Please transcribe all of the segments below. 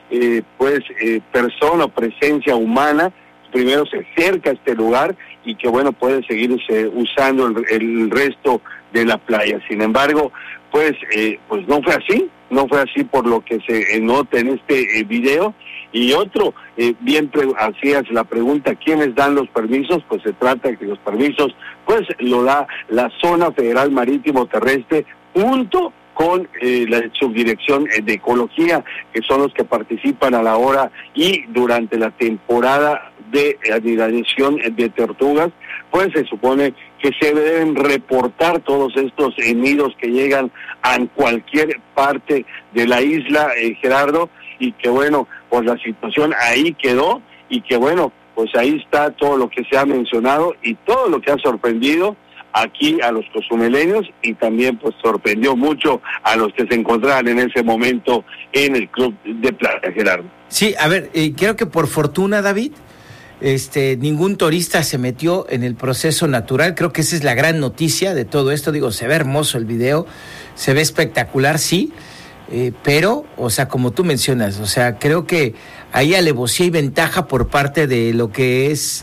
persona o presencia humana primero se acerca a este lugar y que bueno puede seguirse usando el resto de la playa. Sin embargo, pues no fue así por lo que se nota en este video. Y otro, hacías la pregunta, ¿quiénes dan los permisos? Pues se trata de que los permisos pues lo da la Zona Federal Marítimo Terrestre junto con la Subdirección de Ecología, que son los que participan a la hora y durante la temporada de anidación de tortugas. Pues se supone que se deben reportar todos estos nidos que llegan a cualquier parte de la isla, Gerardo, y que bueno, pues la situación ahí quedó, y que bueno, pues ahí está todo lo que se ha mencionado y todo lo que ha sorprendido aquí a los cozumeleños, y también pues sorprendió mucho a los que se encontraban en ese momento en el Club de Playa, Gerardo. Sí, a ver, creo que por fortuna, David, ningún turista se metió en el proceso natural. Creo que esa es la gran noticia de todo esto. Digo, se ve hermoso el video, se ve espectacular, sí, pero, o sea, como tú mencionas, o sea, creo que hay alevosía y ventaja por parte de lo que es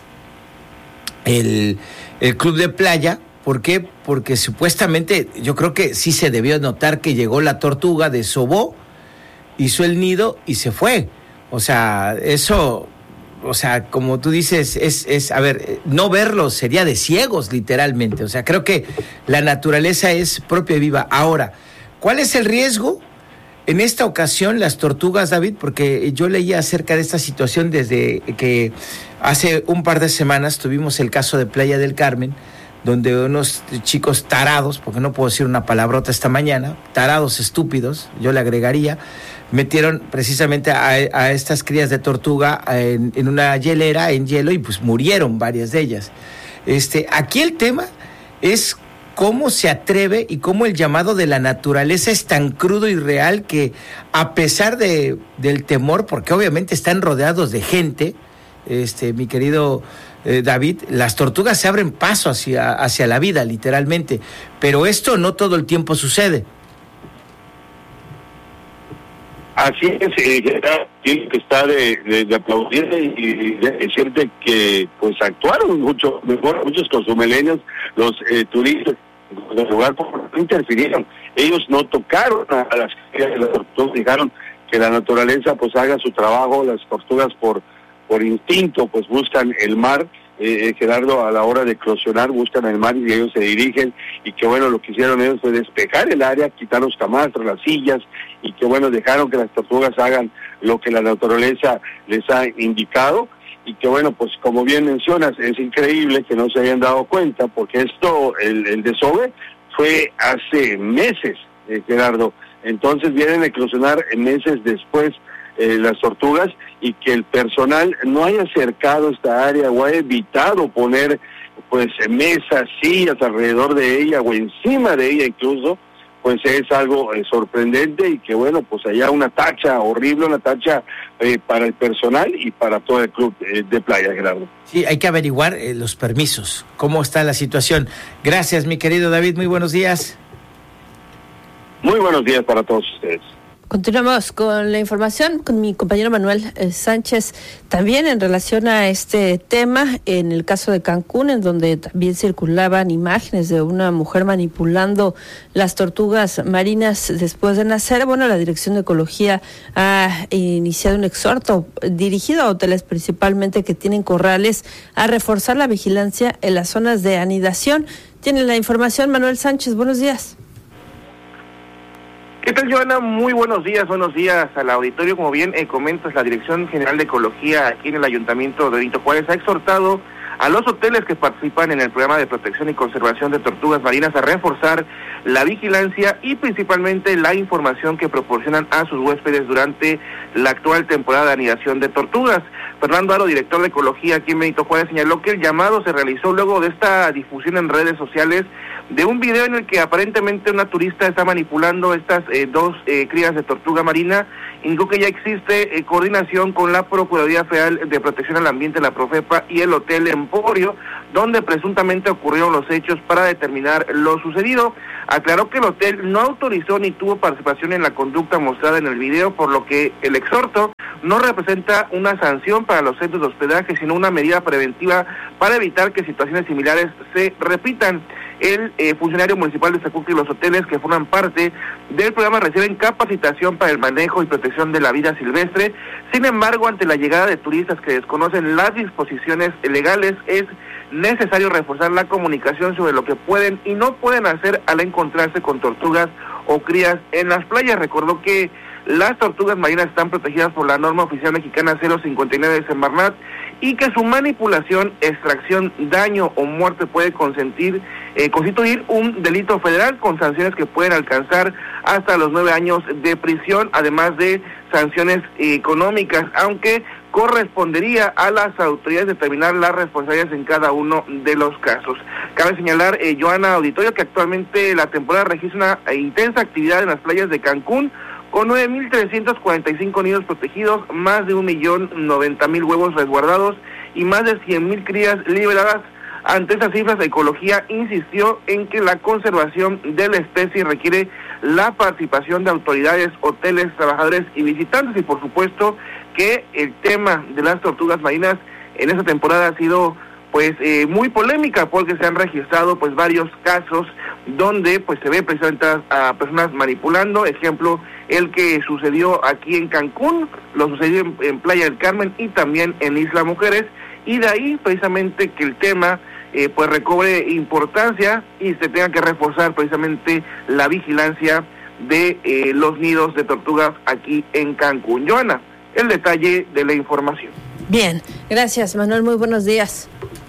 el Club de Playa. ¿Por qué? Porque supuestamente yo creo que sí se debió notar que llegó la tortuga, desobó, hizo el nido y se fue. O sea, eso, o sea, como tú dices, a ver, no verlo sería de ciegos, literalmente. O sea, creo que la naturaleza es propia y viva. Ahora, ¿cuál es el riesgo? En esta ocasión, las tortugas, David, porque yo leía acerca de esta situación desde que hace un par de semanas tuvimos el caso de Playa del Carmen, donde unos chicos tarados, porque no puedo decir una palabrota esta mañana, tarados estúpidos, yo le agregaría, metieron precisamente a estas crías de tortuga en una hielera, en hielo, y pues murieron varias de ellas. Aquí el tema es cómo se atreve y cómo el llamado de la naturaleza es tan crudo y real que, a pesar del temor, porque obviamente están rodeados de gente, mi querido David, las tortugas se abren paso hacia la vida, literalmente, pero esto no todo el tiempo sucede. Así es, que está de aplaudir y de decirte que pues actuaron muchos cozumeleños, los turistas del lugar, no interfirieron, ellos no tocaron a las crías de las tortugas, dejaron que la naturaleza pues haga su trabajo. Las tortugas por instinto pues buscan el mar, Gerardo, a la hora de eclosionar buscan el mar y ellos se dirigen, y que bueno, lo que hicieron ellos fue despejar el área, quitar los camastros, las sillas, y que bueno, dejaron que las tortugas hagan lo que la naturaleza les ha indicado. Y que bueno, pues como bien mencionas, es increíble que no se hayan dado cuenta, porque esto, el desove fue hace meses, Gerardo. Entonces vienen a eclosionar meses después las tortugas, y que el personal no haya acercado esta área o haya evitado poner pues mesas, sillas alrededor de ella o encima de ella incluso, pues es algo sorprendente, y que bueno, pues haya una tacha horrible, una tacha para el personal y para todo el Club de Playa, Gerardo. Sí, hay que averiguar los permisos, cómo está la situación. Gracias, mi querido David, muy buenos días. Muy buenos días para todos ustedes. Continuamos con la información con mi compañero Manuel Sánchez, también en relación a este tema, en el caso de Cancún, en donde también circulaban imágenes de una mujer manipulando las tortugas marinas después de nacer. Bueno, la Dirección de Ecología ha iniciado un exhorto dirigido a hoteles principalmente que tienen corrales a reforzar la vigilancia en las zonas de anidación. Tiene la información Manuel Sánchez, buenos días. ¿Qué tal, Joana? Muy buenos días al auditorio. Como bien comentas, la Dirección General de Ecología aquí en el Ayuntamiento de Benito Juárez ha exhortado a los hoteles que participan en el programa de protección y conservación de tortugas marinas a reforzar la vigilancia y principalmente la información que proporcionan a sus huéspedes durante la actual temporada de anidación de tortugas. Fernando Aro, director de Ecología aquí en Benito Juárez, señaló que el llamado se realizó luego de esta difusión en redes sociales de un video en el que aparentemente una turista está manipulando estas dos crías de tortuga marina. Indicó que ya existe coordinación con la Procuraduría Federal de Protección al Ambiente, la Profepa, y el Hotel Emporio, donde presuntamente ocurrieron los hechos para determinar lo sucedido. Aclaró que el hotel no autorizó ni tuvo participación en la conducta mostrada en el video, por lo que el exhorto no representa una sanción para los centros de hospedaje, sino una medida preventiva para evitar que situaciones similares se repitan. El funcionario municipal destacó que los hoteles que forman parte del programa reciben capacitación para el manejo y protección de la vida silvestre. Sin embargo, ante la llegada de turistas que desconocen las disposiciones legales, es necesario reforzar la comunicación sobre lo que pueden y no pueden hacer al encontrarse con tortugas o crías en las playas. Recordó que las tortugas marinas están protegidas por la norma oficial mexicana 059 de Semarnat y que su manipulación, extracción, daño o muerte puede constituir un delito federal con sanciones que pueden alcanzar hasta los 9 años de prisión, además de sanciones económicas, aunque correspondería a las autoridades determinar las responsabilidades en cada uno de los casos. Cabe señalar, Joana Auditorio, que actualmente la temporada registra una intensa actividad en las playas de Cancún, con 9.345 nidos protegidos, más de 1.090.000 huevos resguardados y más de 100.000 crías liberadas. Ante estas cifras, la Ecología insistió en que la conservación de la especie requiere la participación de autoridades, hoteles, trabajadores y visitantes, y por supuesto que el tema de las tortugas marinas en esta temporada ha sido muy polémica, porque se han registrado varios casos donde se ve precisamente a personas manipulando. Ejemplo, el que sucedió aquí en Cancún, lo sucedió en Playa del Carmen y también en Isla Mujeres, y de ahí precisamente que el tema recobre importancia y se tenga que reforzar precisamente la vigilancia de los nidos de tortugas aquí en Cancún. Joana, el detalle de la información. Bien, gracias, Manuel, muy buenos días.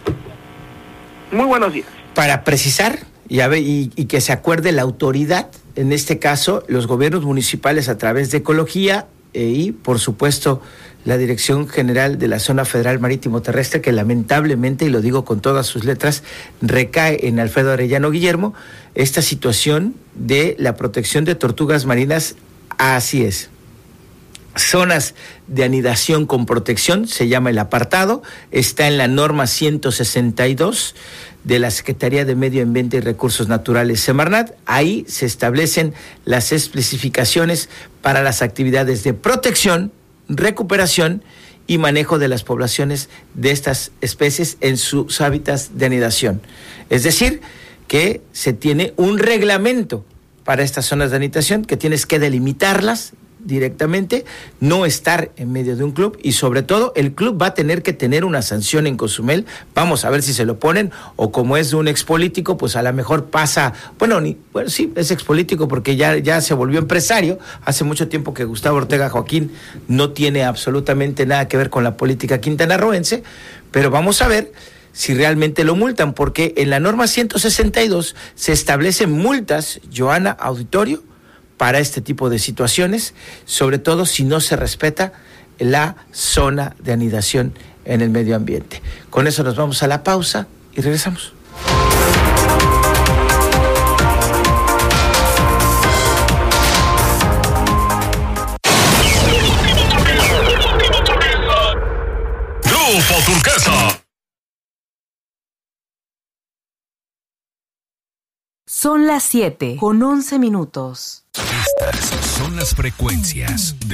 Muy buenos días. Para precisar y que se acuerde la autoridad, en este caso los gobiernos municipales a través de Ecología y por supuesto la Dirección General de la Zona Federal Marítimo Terrestre, que lamentablemente, y lo digo con todas sus letras, recae en Alfredo Arellano Guillermo, esta situación de la protección de tortugas marinas. Así es. Zonas de anidación con protección, se llama el apartado, está en la norma 162 de la Secretaría de Medio Ambiente y Recursos Naturales Semarnat. Ahí se establecen las especificaciones para las actividades de protección, recuperación y manejo de las poblaciones de estas especies en sus hábitats de anidación. Es decir, que se tiene un reglamento para estas zonas de anidación, que tienes que delimitarlas directamente, no estar en medio de un club, y sobre todo el club va a tener que tener una sanción en Cozumel. Vamos a ver si se lo ponen, o como es de un expolítico, pues a lo mejor pasa, sí, es expolítico porque ya se volvió empresario. Hace mucho tiempo que Gustavo Ortega Joaquín no tiene absolutamente nada que ver con la política quintanarroense, pero vamos a ver si realmente lo multan, porque en la norma 162 se establecen multas, Joana Auditorio, para este tipo de situaciones, sobre todo si no se respeta la zona de anidación en el medio ambiente. Con eso nos vamos a la pausa y regresamos. Grupo Turquesa. Son las 7:11. Estas son las frecuencias de